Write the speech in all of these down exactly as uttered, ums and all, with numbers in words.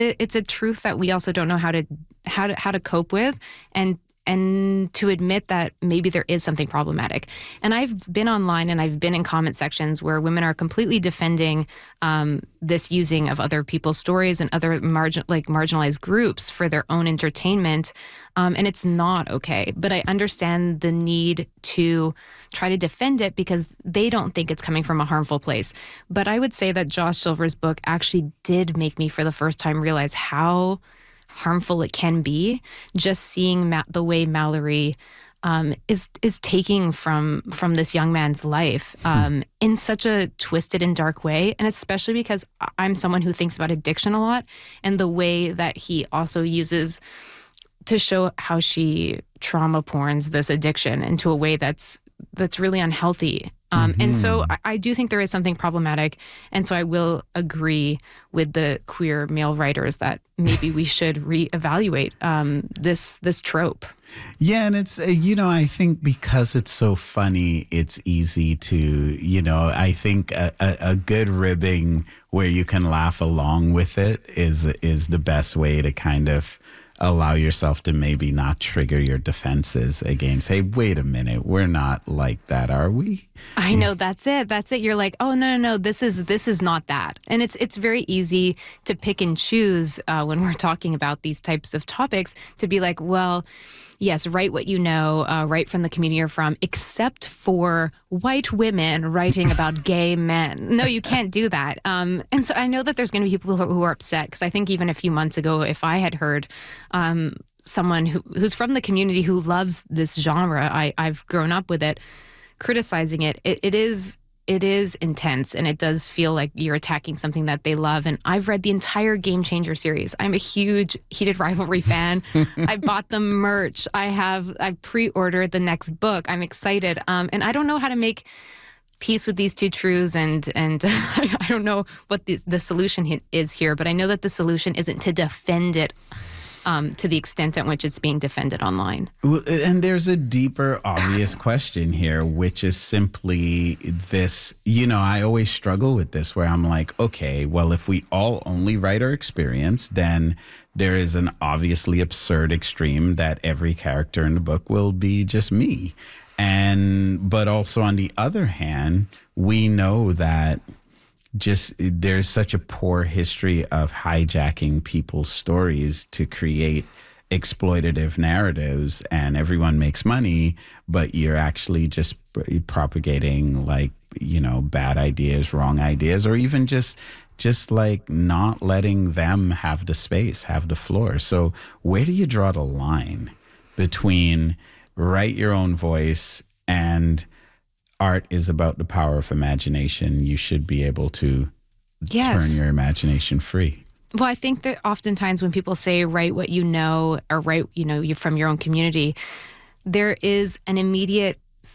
it's a truth that we also don't know how to how to how to cope with, and and to admit that maybe there is something problematic. And I've been online and I've been in comment sections where women are completely defending um, this using of other people's stories and other margin like marginalized groups for their own entertainment. Um, and it's not okay. But I understand the need to try to defend it because they don't think it's coming from a harmful place. But I would say that Josh Silver's book actually did make me for the first time realize how harmful it can be, just seeing Ma- the way Mallory um, is is taking from from this young man's life um, hmm. in such a twisted and dark way, and especially because I'm someone who thinks about addiction a lot, and the way that he also uses to show how she trauma porns this addiction into a way that's that's really unhealthy. Um, mm-hmm. And so I, I do think there is something problematic. And so I will agree with the queer male writers that maybe we should reevaluate um, this this trope. Yeah, and it's, uh, you know, I think because it's so funny, it's easy to, you know, I think a, a, a good ribbing where you can laugh along with it is is the best way to kind of allow yourself to maybe not trigger your defenses against, hey, wait a minute, we're not like that, are we? I know, that's it. That's it. You're like, oh, no, no, no, this is this is not that. And it's it's very easy to pick and choose uh, when we're talking about these types of topics to be like, well, yes, write what you know, uh, write from the community you're from, except for white women writing about gay men. No, you can't do that. Um, and so I know that there's going to be people who, who are upset, because I think even a few months ago, if I had heard um, someone who, who's from the community who loves this genre, I, I've grown up with it, criticizing it, it, it is... It is intense, and it does feel like you're attacking something that they love. And I've read the entire Game Changer series. I'm a huge Heated Rivalry fan. I bought the merch. I have I pre-ordered the next book. I'm excited. Um, and I don't know how to make peace with these two truths, and and I don't know what the, the solution is here, but I know that the solution isn't to defend it Um, to the extent at which it's being defended online. And there's a deeper, obvious question here, which is simply this, you know, I always struggle with this where I'm like, okay, well, if we all only write our experience, then there is an obviously absurd extreme that every character in the book will be just me. And, but also on the other hand, we know that just there's such a poor history of hijacking people's stories to create exploitative narratives, and everyone makes money, but you're actually just propagating, like, you know, bad ideas, wrong ideas, or even just just like not letting them have the space, have the floor. So where do you draw the line between write your own voice and art is about the power of imagination? You should be able to yes. turn your imagination free. Well, I think that oftentimes when people say write what you know, or write, you know, you're from your own community, there is an immediate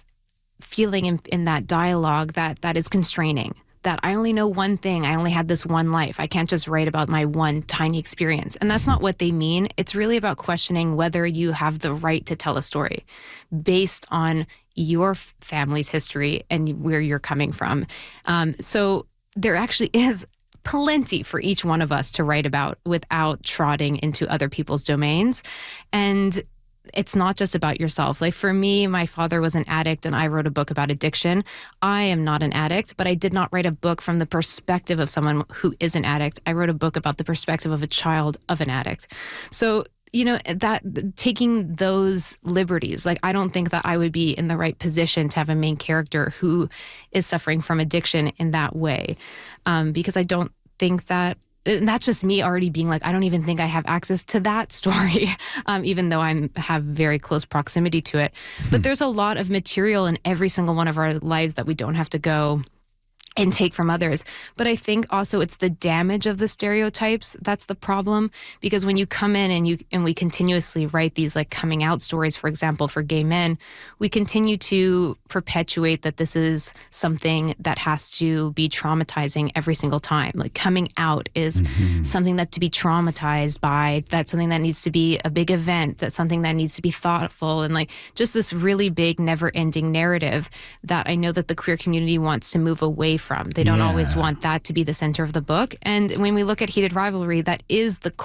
feeling in, in that dialogue that that is constraining. That I only know one thing. I only had this one life. I can't just write about my one tiny experience. And that's not what they mean. It's really about questioning whether you have the right to tell a story based on your family's history and where you're coming from. Um, so there actually is plenty for each one of us to write about without trotting into other people's domains. And it's not just about yourself. Like for me, my father was an addict and I wrote a book about addiction. I am not an addict, but I did not write a book from the perspective of someone who is an addict. I wrote a book about the perspective of a child of an addict. So, you know, that taking those liberties, like I don't think that I would be in the right position to have a main character who is suffering from addiction in that way, um, because I don't think that. And that's just me already being like, I don't even think I have access to that story, um, even though I have very close proximity to it. But there's a lot of material in every single one of our lives that we don't have to go and take from others. But I think also it's the damage of the stereotypes that's the problem, because when you come in and you and we continuously write these like coming out stories, for example, for gay men, we continue to perpetuate that this is something that has to be traumatizing every single time. Like coming out is mm-hmm. something that to be traumatized by, that's something that needs to be a big event, that's something that needs to be thoughtful, and like just this really big never-ending narrative that I know that the queer community wants to move away from from. They don't always Yeah. want that to be the center of the book. And when we look at Heated Rivalry, that is the